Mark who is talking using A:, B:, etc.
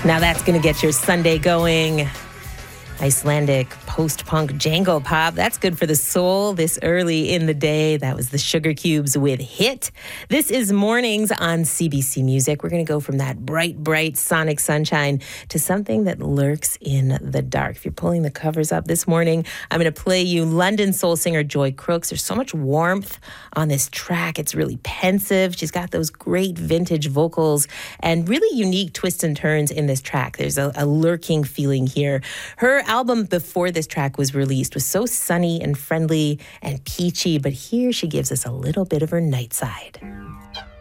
A: Now that's going to get your Sunday going. Icelandic post-punk Django pop. That's good for the soul this early in the day. That was the Sugar Cubes with Hit. This is Mornings on CBC Music. We're going to go from that bright sonic sunshine to something that lurks in the dark. If you're pulling the covers up this morning, I'm going to play you London soul singer Joy Crooks. There's so much warmth on this track. It's really pensive. She's got those great vintage vocals and really unique twists and turns in this track. There's a lurking feeling here. Her album before this track was released was so sunny and friendly and peachy, but here she gives us a little bit of her night side.